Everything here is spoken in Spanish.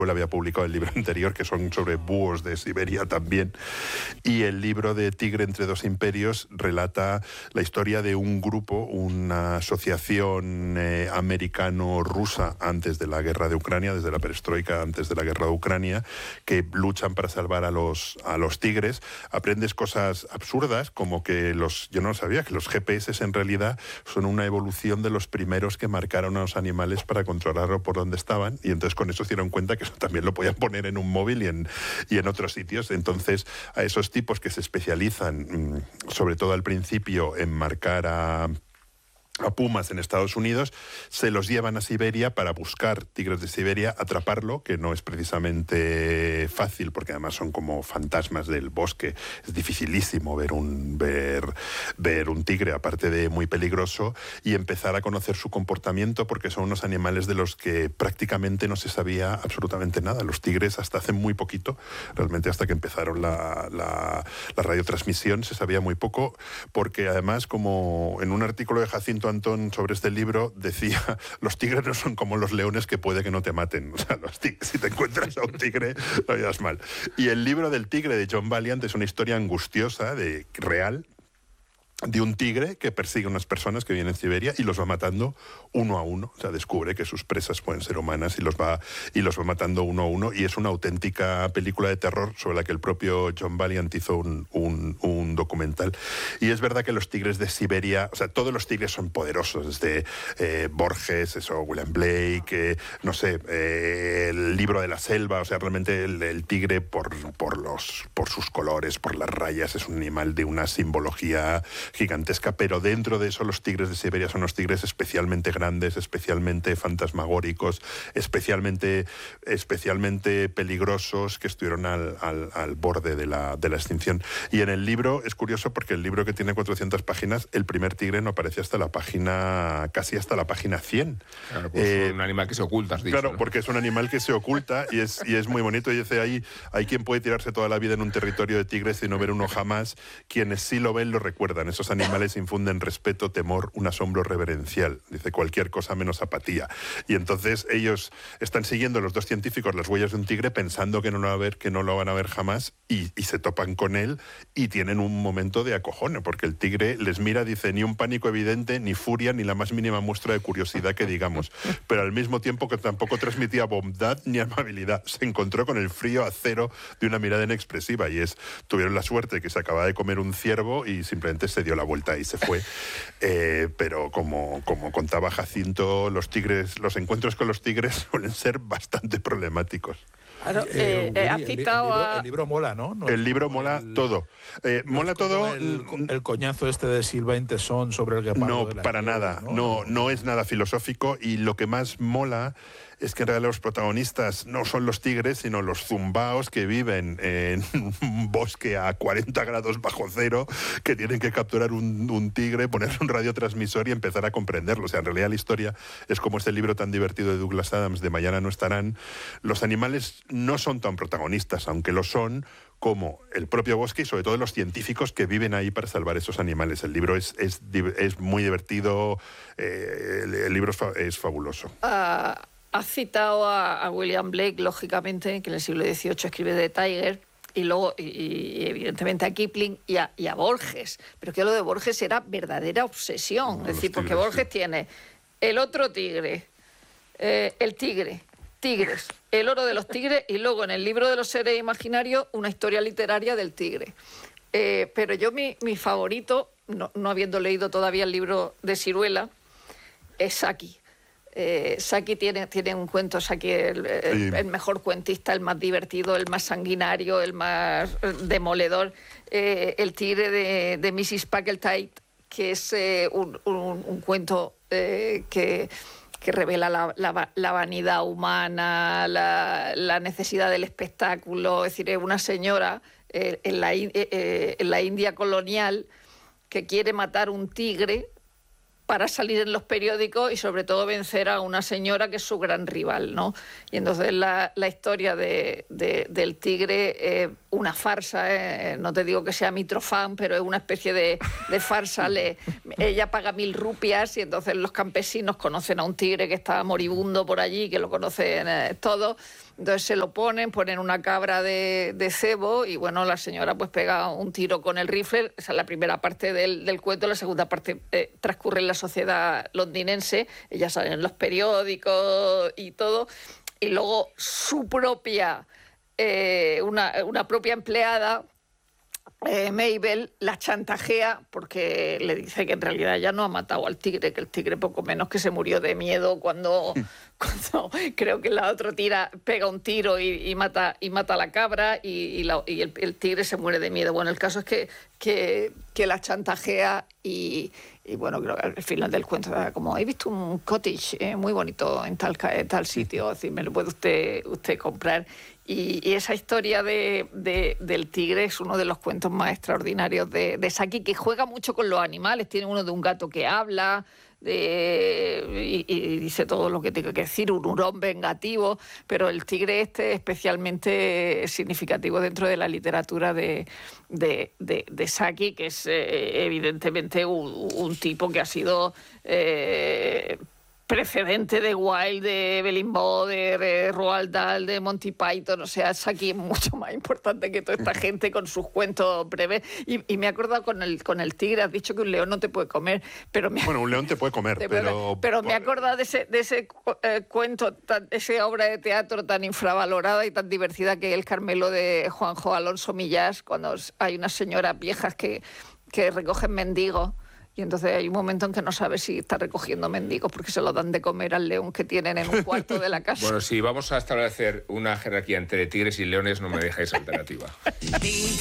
había publicado el libro anterior, que son sobre búhos de Siberia también, y el libro de Tigre entre dos imperios relata la historia de un grupo, una asociación americano-rusa antes de la guerra de Ucrania, desde la perestroika, antes de la guerra de Ucrania, que luchan para salvar a los tigres. Aprendes cosas absurdas, como que yo no lo sabía, que los GPS en realidad son una evolución de los primeros que marcaron a los animales para controlarlo por dónde estaban, y entonces con eso se dieron cuenta que también lo podían poner en un móvil y en otros sitios. Entonces, a esos tipos que se especializan, sobre todo al principio, en marcar a pumas en Estados Unidos, se los llevan a Siberia para buscar tigres de Siberia, atraparlo, que no es precisamente fácil, porque además son como fantasmas del bosque. Es dificilísimo ver un tigre, aparte de muy peligroso, y empezar a conocer su comportamiento, porque son unos animales de los que prácticamente no se sabía absolutamente nada. Los tigres hasta hace muy poquito, realmente hasta que empezaron la radiotransmisión, se sabía muy poco, porque además, como en un artículo de Jacinto Antón sobre este libro decía, los tigres no son como los leones, que puede que no te maten. O sea, si te encuentras a un tigre, lo llevas mal. Y el libro del tigre de John Valiant es una historia angustiosa, real, de un tigre que persigue a unas personas que vienen en Siberia y los va matando uno a uno. O sea, descubre que sus presas pueden ser humanas y los va matando uno a uno. Y es una auténtica película de terror sobre la que el propio John Valiant hizo un documental. Y es verdad que los tigres de Siberia, o sea, todos los tigres son poderosos, desde Borges, William Blake, no sé, el libro de la selva. O sea, realmente el tigre por sus colores, por las rayas, es un animal de una simbología gigantesca, pero dentro de eso los tigres de Siberia son los tigres especialmente grandes, especialmente fantasmagóricos, especialmente peligrosos, que estuvieron al borde de la extinción. Y en el libro es curioso, porque el libro, que tiene 400 páginas, el primer tigre no aparece casi hasta la página 100. Claro, pues un animal que se oculta, has dicho, claro, ¿no? porque es un animal que se oculta y es muy bonito. Y dice, hay quien puede tirarse toda la vida en un territorio de tigres y no ver uno jamás. Quienes sí lo ven lo recuerdan. Esos animales infunden respeto, temor, un asombro reverencial. Dice, cualquier cosa menos apatía. Y entonces ellos están siguiendo, los dos científicos, las huellas de un tigre, pensando que no lo van a ver jamás, y se topan con él y tienen un momento de acojone, porque el tigre les mira, dice, ni un pánico evidente, ni furia, ni la más mínima muestra de curiosidad que digamos, pero al mismo tiempo que tampoco transmitía bondad ni amabilidad. Se encontró con el frío acero de una mirada inexpresiva, y tuvieron la suerte que se acababa de comer un ciervo y simplemente se dio la vuelta y se fue. Pero como contaba Jacinto, los encuentros con los tigres suelen ser bastante problemáticicos. Claro, has citado el libro mola, ¿no? El libro mola todo. Mola todo. El coñazo este de Sylvain Tesson sobre el guepardo. No, para nada. No es nada filosófico, y lo que más mola es que en realidad los protagonistas no son los tigres, sino los zumbaos que viven en un bosque a 40 grados bajo cero, que tienen que capturar un tigre, ponerle un radiotransmisor y empezar a comprenderlo. O sea, en realidad la historia es como este libro tan divertido de Douglas Adams, de Mañana no estarán. Los animales no son tan protagonistas, aunque lo son, como el propio bosque y sobre todo los científicos que viven ahí para salvar esos animales. El libro es muy divertido, el libro es fabuloso. Has citado a William Blake, lógicamente, que en el siglo XVIII escribe The Tiger, y luego, y evidentemente, a Kipling y a Borges. Pero que lo de Borges era verdadera obsesión. Es decir, porque Borges tiene el otro tigre, el tigre, tigres, el oro de los tigres, y luego en el libro de los seres imaginarios una historia literaria del tigre. Pero yo mi favorito, no habiendo leído todavía el libro de Siruela, es Saki. Saki tiene un cuento, Saki el mejor cuentista, el más divertido, el más sanguinario, el más demoledor, el tigre de Mrs. Packletide, que es un cuento que revela la vanidad humana, la necesidad del espectáculo. Es decir, es una señora en la India colonial que quiere matar un tigre para salir en los periódicos y sobre todo vencer a una señora que es su gran rival, ¿no? Y entonces la historia del tigre es una farsa, no te digo que sea Mitrofán, pero es una especie de farsa. Ella paga 1000 rupias y entonces los campesinos conocen a un tigre que está moribundo por allí, que lo conocen todos, Entonces se lo ponen una cabra de cebo y bueno, la señora pues pega un tiro con el rifle. Esa es la primera parte del cuento. La segunda parte transcurre en la sociedad londinense. Ella sale en los periódicos y todo. Y luego su propia, una propia empleada, Mabel, la chantajea porque le dice que en realidad ya no ha matado al tigre, que el tigre poco menos que se murió de miedo cuando creo que la otra pega un tiro y mata a la cabra y el tigre se muere de miedo. Bueno, el caso es que la chantajea y bueno, creo que al final del cuento era como, he visto un cottage muy bonito en tal sitio, así me lo puede usted comprar. Y esa historia del tigre es uno de los cuentos más extraordinarios de Saki, que juega mucho con los animales. Tiene uno de un gato que habla y dice todo lo que tiene que decir, un hurón vengativo, pero el tigre es especialmente significativo dentro de la literatura de Saki, que es evidentemente un tipo que ha sido precedente de Wilde, de Evelyn Waugh, de Roald Dahl, de Monty Python. O sea, Saki es mucho más importante que toda esta gente con sus cuentos breves. Y me he acordado con el tigre, has dicho que un león no te puede comer, pero bueno, un león te puede comer, pero me he acordado de ese cuento, esa obra de teatro tan infravalorada y tan divertida que es El Carmelo de Juanjo Alonso Millás, cuando hay unas señoras viejas que recogen mendigos. Y entonces hay un momento en que no sabe si está recogiendo mendigos porque se lo dan de comer al león que tienen en un cuarto de la casa. Bueno, si vamos a establecer una jerarquía entre tigres y leones, no me dejáis alternativa.